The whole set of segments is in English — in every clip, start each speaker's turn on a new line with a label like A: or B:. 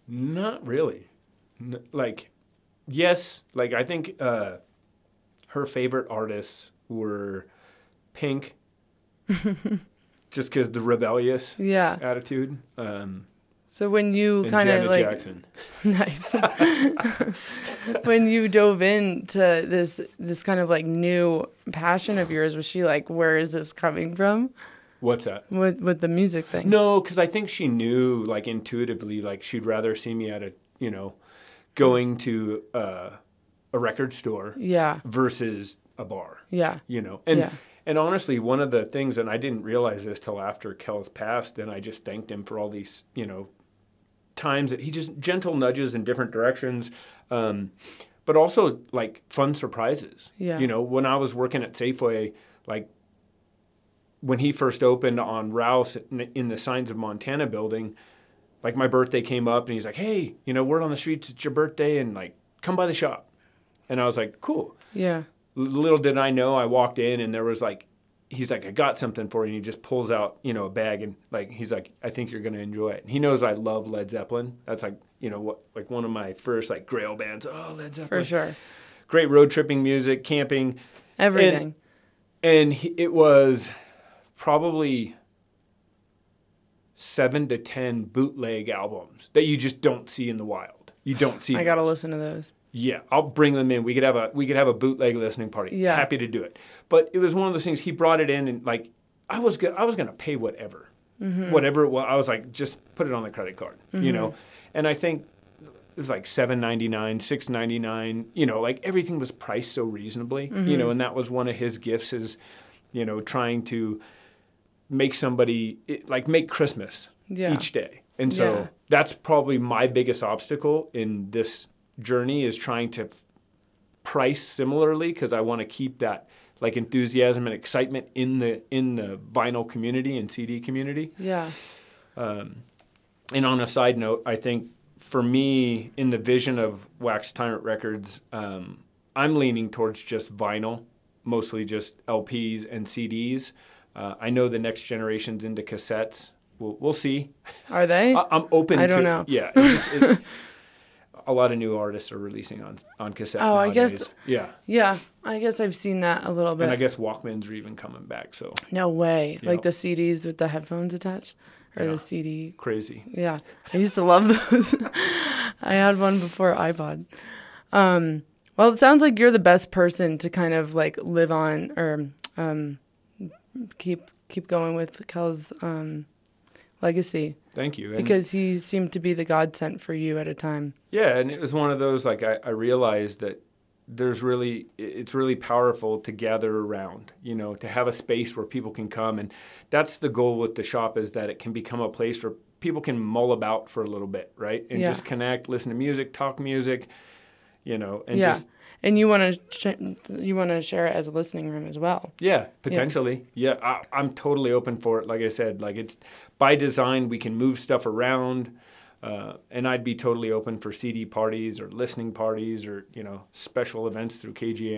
A: Not really. Like, yes, like I think her favorite artists were Pink, just because the rebellious
B: Yeah.
A: attitude,
B: So when you
A: and
B: kind of
A: Janet
B: like
A: Jackson.
B: nice. When you dove into this kind of like new passion of yours, was she like, where is this coming from
A: What's that?
B: with the music thing?
A: No, because I think she knew, like intuitively, like she'd rather see me at going to a record store
B: Yeah.
A: versus a bar.
B: Yeah.
A: And
B: Yeah.
A: and honestly, one of the things, and I didn't realize this till after Kel's passed, and I just thanked him for all these, times that he just gentle nudges in different directions, but also like fun surprises.
B: Yeah.
A: When I was working at Safeway, like when he first opened on Rouse in the Signs of Montana building, like my birthday came up and he's like, hey, word on the streets, it's your birthday, and like come by the shop. And I was like, cool.
B: Yeah.
A: Little did I know, I walked in and there was like, he's like, I got something for you. And he just pulls out, a bag, and like, he's like, I think you're going to enjoy it. And he knows I love Led Zeppelin. That's like, like one of my first like Grail bands. Oh, Led Zeppelin.
B: For sure.
A: Great road tripping music, camping.
B: Everything.
A: And it was probably 7 to 10 bootleg albums that you just don't see in the wild. You don't see
B: I got to listen to those.
A: Yeah, I'll bring them in. We could have a bootleg listening party.
B: Yeah.
A: Happy to do it. But it was one of those things. He brought it in, and like I was gonna pay whatever, whatever it was. I was like, just put it on the credit card, And I think it was like $7.99, $6.99. Like everything was priced so reasonably, And that was one of his gifts is, trying to make somebody make Christmas each day. And so that's probably my biggest obstacle in this journey is trying to price similarly, because I want to keep that like enthusiasm and excitement in the vinyl community and CD community.
B: Yeah.
A: And on a side note, I think for me in the vision of Wax Tyrant Records, I'm leaning towards just vinyl, mostly just LPs and CDs. I know the next generation's into cassettes. We'll see.
B: Are they?
A: I'm open to.
B: I don't know.
A: Yeah. It's just, a lot of new artists are releasing on cassette nowadays.
B: I guess.
A: Yeah.
B: Yeah, I guess I've seen that a little bit.
A: And I guess Walkmans are even coming back. So.
B: No way.
A: Yeah.
B: Like the CDs with the headphones attached? Or the CD?
A: Crazy.
B: Yeah. I used to love those. I had one before iPod. Well, it sounds like you're the best person to kind of like live on or keep going with Kel's legacy.
A: Thank you.
B: Because he seemed to be the God sent for you at a time.
A: Yeah, and it was one of those, like, I realized that it's really powerful to gather around, to have a space where people can come. And that's the goal with the shop, is that it can become a place where people can mull about for a little bit, right? And just connect, listen to music, talk music, and just...
B: And you want to share it as a listening room as well.
A: Yeah, potentially. Yeah, I'm totally open for it. Like I said, like it's by design, we can move stuff around, and I'd be totally open for CD parties or listening parties or special events through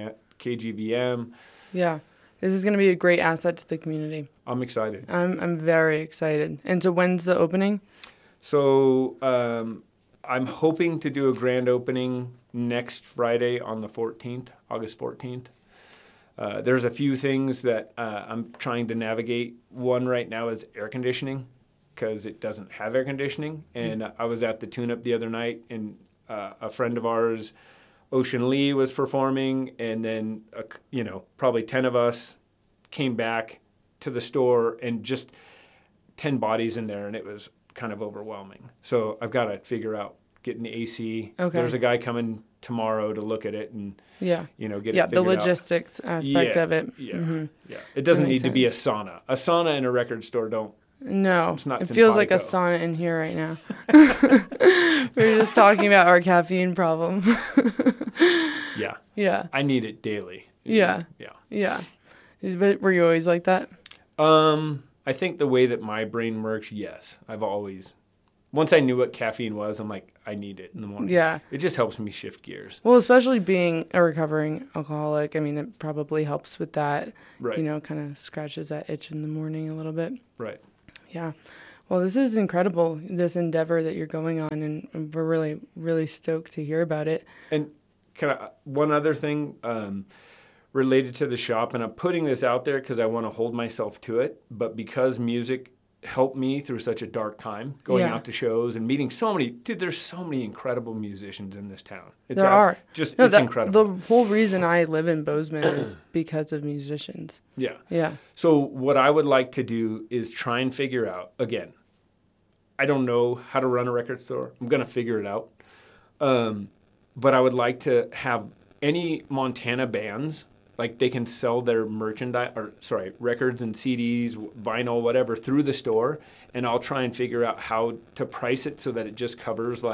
A: KGVM.
B: Yeah, this is going to be a great asset to the community.
A: I'm excited.
B: I'm very excited. And so when's the opening?
A: So I'm hoping to do a grand opening next Friday on the 14th, August 14th. There's a few things that I'm trying to navigate. One right now is air conditioning, because it doesn't have air conditioning. And I was at the tune-up the other night, and a friend of ours, Ocean Lee, was performing, and then probably 10 of us came back to the store, and just 10 bodies in there, and it was kind of overwhelming. So I've got to figure out getting the AC.
B: Okay.
A: There's a guy coming tomorrow to look at it and get it figured out.
B: The logistics aspect of it.
A: Yeah,
B: mm-hmm.
A: Yeah. It doesn't need
B: sense.
A: to be a sauna. A sauna in a record store
B: No,
A: it's not
B: it feels like a
A: simpatico.
B: sauna in here right now. We're just talking about our caffeine problem.
A: Yeah.
B: Yeah.
A: I need it daily.
B: Yeah.
A: Yeah.
B: Yeah. But were you always like that?
A: I think the way that my brain works, yes. I've always, once I knew what caffeine was, I'm like, I need it in the morning.
B: Yeah.
A: It just helps me shift gears.
B: Well, especially being a recovering alcoholic, I mean, it probably helps with that.
A: Right.
B: Kind of scratches that itch in the morning a little bit.
A: Right.
B: Yeah. Well, this is incredible, this endeavor that you're going on, and we're really, really stoked to hear about it.
A: And one other thing related to the shop, and I'm putting this out there because I want to hold myself to it, but because music helped me through such a dark time, going out to shows and meeting there's so many incredible musicians in this town.
B: There are.
A: It's incredible.
B: The whole reason I live in Bozeman is because of musicians.
A: Yeah.
B: Yeah.
A: So what I would like to do is try and figure out, again, I don't know how to run a record store. I'm going to figure it out. But I would like to have any Montana bands, like they can sell their records and CDs, vinyl, whatever, through the store. And I'll try and figure out how to price it so that it just covers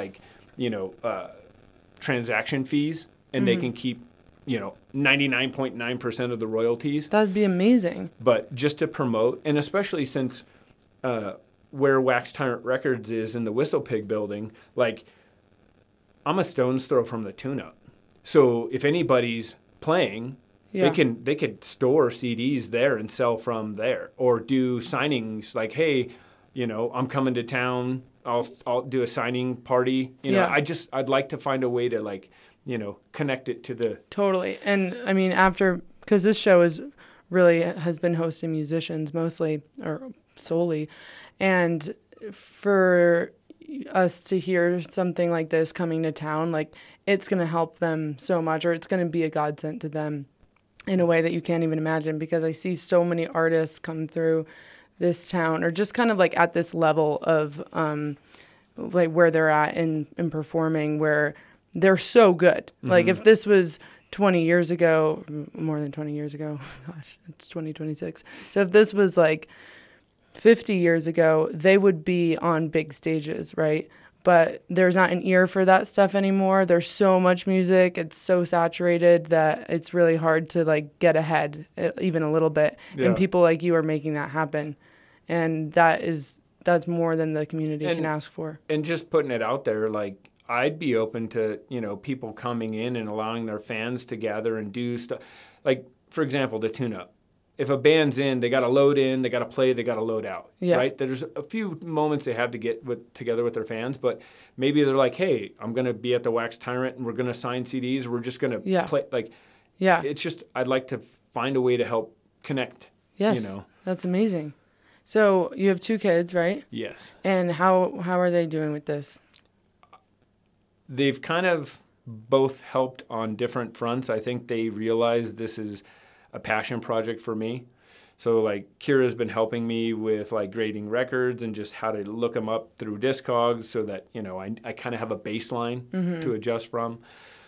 A: transaction fees, and they can keep, 99.9% of the royalties.
B: That'd be amazing.
A: But just to promote, and especially since where Wax Tyrant Records is in the Whistle Pig building, like I'm a stone's throw from the tune-up. So if anybody's playing, they could store CDs there and sell from there, or do signings like, hey, I'm coming to town. I'll do a signing party. I'd like to find a way to connect it to the
B: totally. And I mean, because this show has been hosting musicians mostly or solely, and for us to hear something like this coming to town, like it's going to help them so much, or it's going to be a godsend to them in a way that you can't even imagine, because I see so many artists come through this town, or just kind of like at this level of like where they're at in performing, where they're so good. Mm-hmm. Like if this was 20 years ago, more than 20 years ago, gosh, it's 2026. So if this was like 50 years ago, they would be on big stages, right? But there's not an ear for that stuff anymore. There's so much music. It's so saturated that it's really hard to like get ahead even a little bit. Yeah. And people like you are making that happen. And that's more than the community can ask for.
A: And just putting it out there, like I'd be open to, people coming in and allowing their fans to gather and do stuff. Like, for example, the tune-up. If a band's in, they got to load in, they got to play, they got to load out, right? There's a few moments they have to get together with their fans, but maybe they're like, hey, I'm going to be at the Wax Tyrant and we're going to sign CDs. We're just going to play. It's just, I'd like to find a way to help connect.
B: Yes, that's amazing. So you have 2 kids, right?
A: Yes.
B: And how are they doing with this?
A: They've kind of both helped on different fronts. I think they realize this is a passion project for me. So like Kira's been helping me with like grading records and just how to look them up through Discogs so that, I kind of have a baseline to adjust from.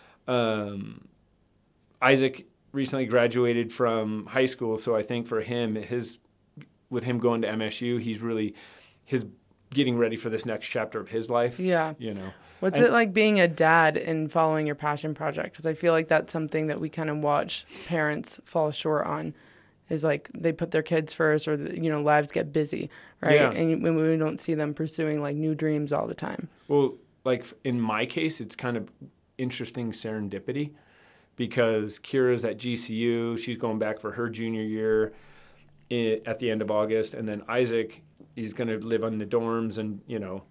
A: Isaac recently graduated from high school. So I think for him, with him going to MSU, he's really getting ready for this next chapter of his life.
B: Yeah. What's it like being a dad and following your passion project? Because I feel like that's something that we kind of watch parents fall short on, is like they put their kids first, or lives get busy, right? Yeah. And when we don't see them pursuing like new dreams all the time.
A: Well, like in my case, it's kind of interesting serendipity, because Kira's at GCU. She's going back for her junior year at the end of August, and then Isaac, he's going to live in the dorms and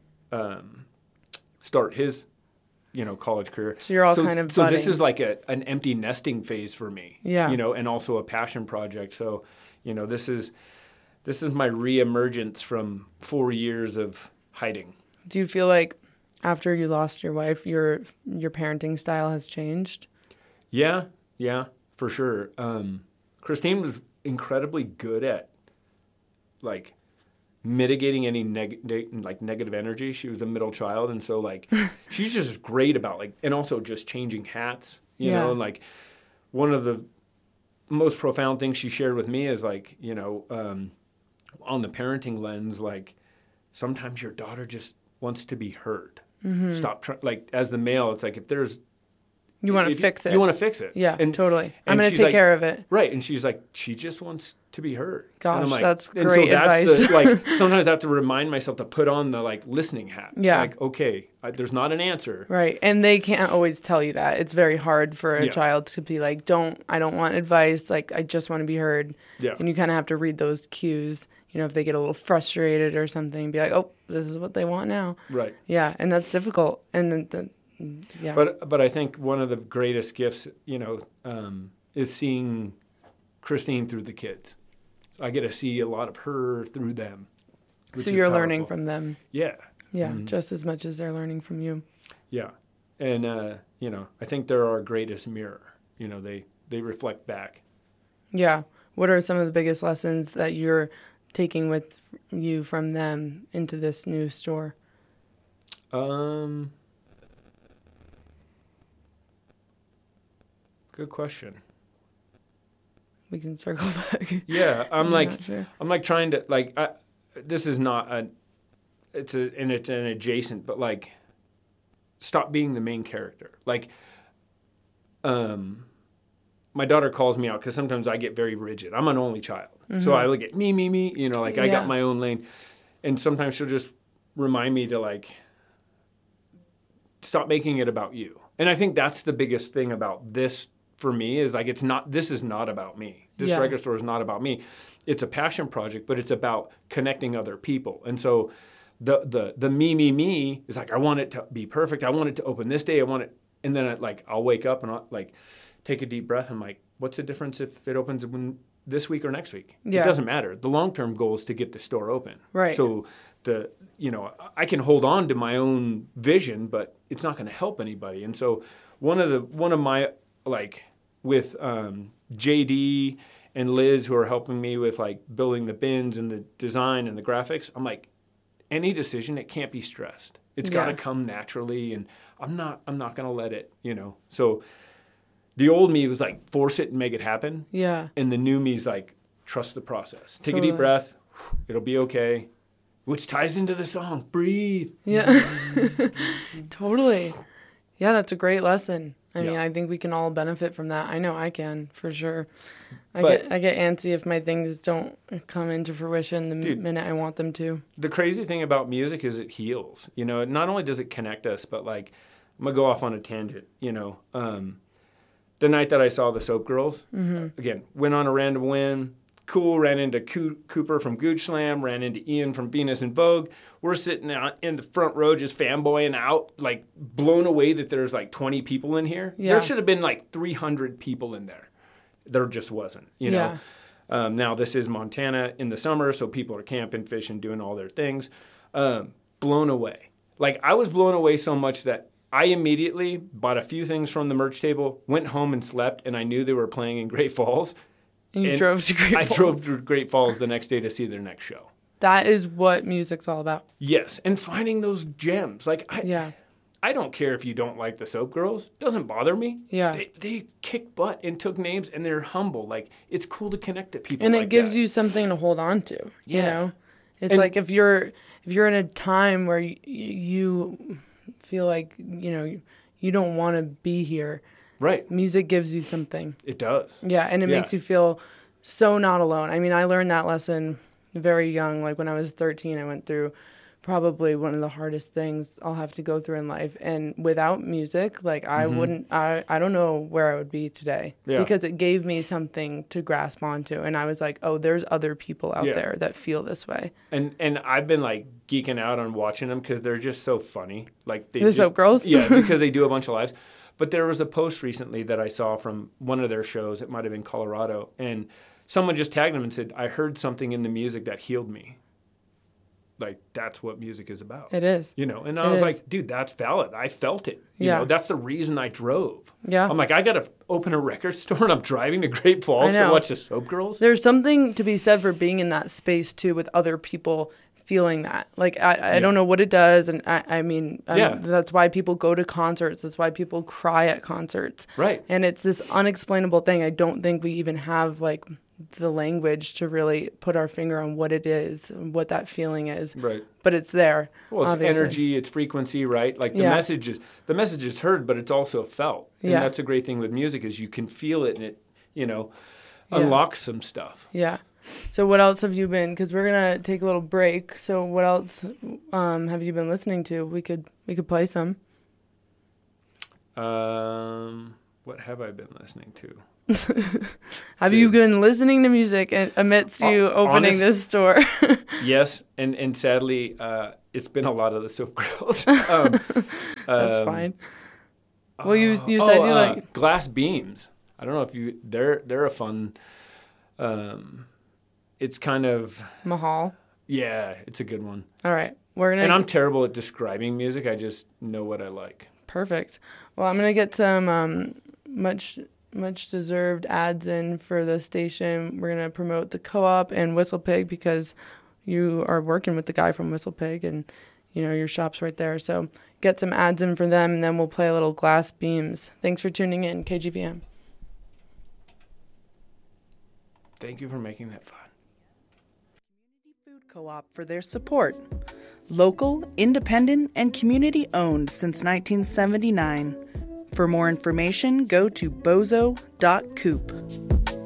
A: start his college career.
B: So you're all kind of
A: so
B: budding.
A: This is like an empty nesting phase for me.
B: Yeah.
A: And also a passion project. So this is my reemergence from 4 years of hiding.
B: Do you feel like after you lost your wife, your parenting style has changed?
A: Yeah, for sure. Christine was incredibly good at like mitigating any negative energy. She was a middle child, and so like she's just great about and also just changing hats, you know, and like one of the most profound things she shared with me is like, on the parenting lens, like sometimes your daughter just wants to be heard. Mm-hmm. Stop trying, like as the male, it's like if there's
B: you want to fix it.
A: You want to fix it.
B: Yeah, totally. I'm going to take care of it.
A: Right. And she's like, she just wants to be heard.
B: Gosh,
A: like,
B: that's great advice.
A: Sometimes I have to remind myself to put on the listening hat.
B: Yeah.
A: Like, okay, there's not an answer.
B: Right. And they can't always tell you that. It's very hard for a child to be like, I don't want advice. Like, I just want to be heard.
A: Yeah.
B: And you kind of have to read those cues, if they get a little frustrated or something, be like, oh, this is what they want now.
A: Right.
B: Yeah, and that's difficult. And then yeah.
A: But I think one of the greatest gifts, is seeing Christine through the kids. I get to see a lot of her through them.
B: So you're learning from them.
A: Yeah.
B: Yeah, just as much as they're learning from you.
A: Yeah. And, I think they're our greatest mirror. They reflect back.
B: Yeah. What are some of the biggest lessons that you're taking with you from them into this new store?
A: Good question.
B: We can circle back.
A: Yeah, I'm
B: sure.
A: trying to this is not it's an adjacent, but stop being the main character. My daughter calls me out because sometimes I get very rigid. I'm an only child, so I look at me. I got my own lane, and sometimes she'll just remind me to stop making it about you. And I think that's the biggest thing about this. For me is this is not about me. This record store is not about me. It's a passion project, but it's about connecting other people. And so the me is I want it to be perfect. I want it to open this day. I want it. And then I'll wake up and I'll take a deep breath. I'm like, what's the difference if it opens this week or next week?
B: Yeah.
A: It doesn't matter. The long-term goal is to get the store open.
B: Right.
A: So I can hold on to my own vision, but it's not going to help anybody. And so one of my with JD and Liz, who are helping me with building the bins and the design and the graphics, I'm like, any decision, it can't be stressed. It's got to come naturally, and I'm not going to let it, So the old me was force it and make it happen.
B: Yeah.
A: And the new me's trust the process. Take a deep breath. It'll be okay. Which ties into the song, Breathe.
B: Yeah. Totally. Yeah, that's a great lesson. I mean, I think we can all benefit from that. I know I can, for sure. I get antsy if my things don't come into fruition the minute I want them to.
A: The crazy thing about music is it heals. Not only does it connect us, but I'm going to go off on a tangent. The night that I saw the Soap Girls, again, went on a random whim. Cool, ran into Cooper from Gooch Slam, ran into Ian from Venus in Vogue. We're sitting out in the front row just fanboying out, blown away that there's 20 people in here. Yeah. There should have been 300 people in there. There just wasn't, know. Now this is Montana in the summer, so people are camping, fishing, doing all their things. Blown away. I was blown away so much that I immediately bought a few things from the merch table, went home and slept, and I knew they were playing in Great Falls.
B: And you drove to Great Falls.
A: I drove to Great Falls the next day to see their next show.
B: That is what music's all about.
A: Yes, and finding those gems. I don't care if you don't like the Soap Girls. Doesn't bother me.
B: Yeah.
A: They kick butt and took names, and they're humble. It's cool to connect to people
B: and it gives you something to hold on to.
A: Yeah.
B: It's if you're in a time where you feel like, you don't want to be here.
A: Right.
B: Music gives you something.
A: It does.
B: Yeah, and it makes you feel so not alone. I mean, I learned that lesson very young. When I was 13, I went through probably one of the hardest things I'll have to go through in life. And without music, I don't know where I would be today. Yeah. Because it gave me something to grasp onto. And I was like, oh, there's other people out there that feel this way.
A: And I've been geeking out on watching them because they're just so funny.
B: The Soap Girls?
A: Yeah, because they do a bunch of lives. But there was a post recently that I saw from one of their shows. It might have been Colorado. And someone just tagged them and said, I heard something in the music that healed me. That's what music is about.
B: It is.
A: And I was like, dude, that's valid. I felt it. You know, that's the reason I drove.
B: Yeah.
A: I'm like, I got to open a record store and I'm driving to Great Falls to watch the Soap Girls.
B: There's something to be said for being in that space, too, with other people feeling that. I don't know what it does. And I mean, that's why people go to concerts. That's why people cry at concerts.
A: Right.
B: And it's this unexplainable thing. I don't think we even have the language to really put our finger on what it is, what that feeling is.
A: Right.
B: But it's there.
A: Well, it's
B: obviously.
A: Energy, it's frequency, right? The message is heard, but it's also felt. And that's a great thing with music is you can feel it and it, unlocks some stuff.
B: Yeah. So what else have you been? Because we're gonna take a little break. So what else have you been listening to? We could play some.
A: What What have I been listening to?
B: Have you been listening to music amidst you opening this store?
A: Yes, and sadly, it's been a lot of the Soap Girls.
B: That's fine. Well, you said you like
A: Glass Beams. I don't know if they're a fun. It's kind of
B: Mahal.
A: Yeah, it's a good one.
B: All right,
A: And I'm terrible at describing music. I just know what I like.
B: Perfect. Well, I'm gonna get some much deserved ads in for the station. We're gonna promote the Co-op and Whistle Pig because you are working with the guy from Whistle Pig, and your shop's right there. So get some ads in for them, and then we'll play a little Glass Beams. Thanks for tuning in, KGVM.
A: Thank you for making that fun.
C: Community Food Co-op for their support. Local, independent, and community-owned since 1979. For more information, go to bozo.coop.